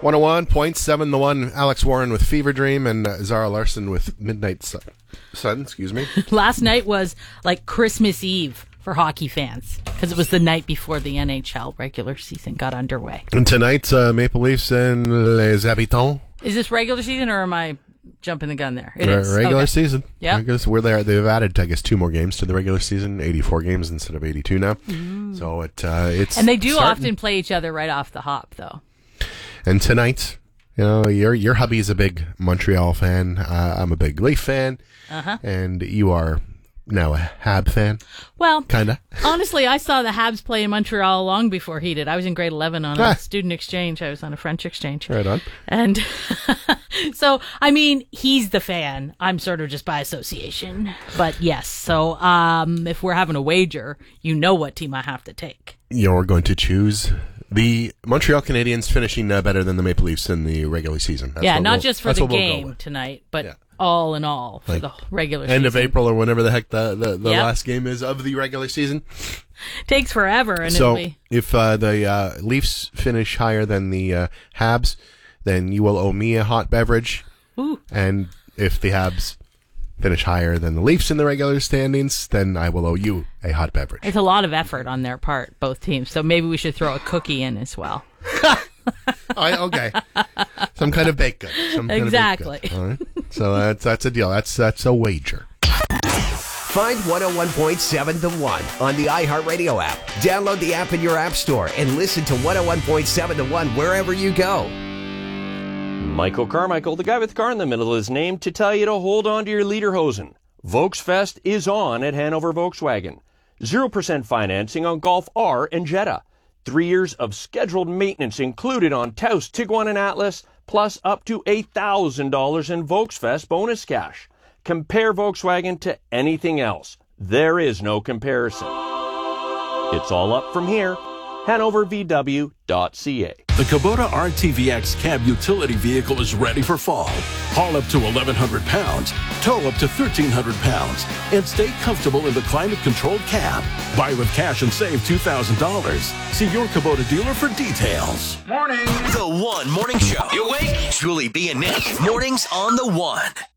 101.7 The One. Alex Warren with Fever Dream and Zara Larson with Midnight Sun. Excuse me. Last night was like Christmas Eve for hockey fans because it was the night before the NHL regular season got underway. And tonight, Maple Leafs and Les Habitants. Is this regular season or am I jumping the gun there? It is. Regular season. Yeah. I guess we're there. They've added, I guess, 2 more games to the regular season, 84 games instead of 82 now. So it's and they do starting. often play each other right off the hop, though. And tonight, you know, your hubby's a big Montreal fan. I'm a big Leaf fan. And you are now a Hab fan. Well, kinda. Honestly, I saw the Habs play in Montreal long before he did. I was in grade 11 on a student exchange. I was on a French exchange. Right on. And so, I mean, he's the fan. I'm sort of just by association. But yes, so if we're having a wager, you know what team I have to take. You're going to choose the Montreal Canadiens finishing better than the Maple Leafs in the regular season. That's not just for the game tonight, but all in all for the regular season. End of April or whenever the heck the last game is of the regular season. Takes forever. And so if the Leafs finish higher than the Habs, then you will owe me a hot beverage. Ooh. And if the Habs finish higher than the Leafs in the regular standings, then I will owe you a hot beverage. It's a lot of effort on their part, both teams. So maybe we should throw a cookie in as well. Okay. Some kind of baked good. Exactly. All right. So that's a deal. That's a wager. Find 101.7 The One on the iHeartRadio app. Download the app in your app store and listen to 101.7 The One wherever you go. Michael Carmichael, the guy with the car in the middle of his name, to tell you to hold on to your Lederhosen. Volksfest is on at Hanover Volkswagen. 0% financing on Golf R and Jetta. 3 years of scheduled maintenance included on Taos, Tiguan, and Atlas, plus up to $8,000 in Volksfest bonus cash. Compare Volkswagen to anything else. There is no comparison. It's all up from here. HanoverVW.ca. The Kubota RTVX cab utility vehicle is ready for fall. Haul up to 1,100 pounds, tow up to 1,300 pounds, and stay comfortable in the climate-controlled cab. Buy with cash and save $2,000. See your Kubota dealer for details. Morning. The One Morning Show. You awake? Julie B and Nick. Mornings on The One.